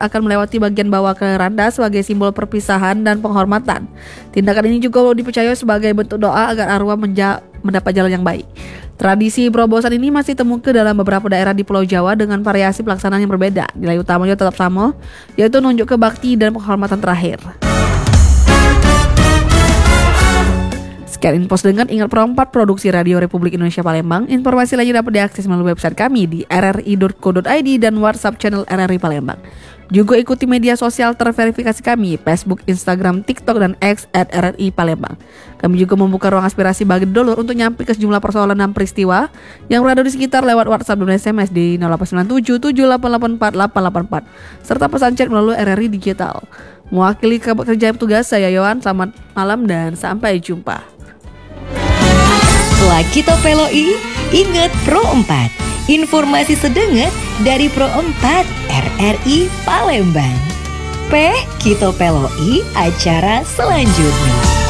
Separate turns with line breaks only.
akan melewati bagian bawah keranda sebagai simbol perpisahan dan penghormatan. Tindakan ini juga dipercaya sebagai bentuk doa agar arwah mendapat jalan yang baik. Tradisi berobosan ini masih temukan dalam beberapa daerah di Pulau Jawa dengan variasi pelaksanaan yang berbeda. Nilai utamanya tetap sama, yaitu nunjuk ke bakti dan penghormatan terakhir. Sekian info dengan Ingat Pro 4 Produksi Radio Republik Indonesia Palembang. Informasi lainnya dapat diakses melalui website kami di rri.co.id dan WhatsApp channel RRI Palembang. Juga ikuti media sosial terverifikasi kami, Facebook, Instagram, TikTok, dan X @RRI Palembang. Kami juga membuka ruang aspirasi bagi dulur untuk nyampe ke sejumlah persoalan dan peristiwa yang berada di sekitar lewat WhatsApp dan SMS di 0897 7884 884 serta pesan chat melalui RRI Digital. Mewakili kerja petugas, saya Yohan. Selamat malam dan sampai jumpa.
Setelah kita peloi, ingat Pro 4. Informasi sedenget dari Pro 4 RRI Palembang. Kita peloi acara selanjutnya.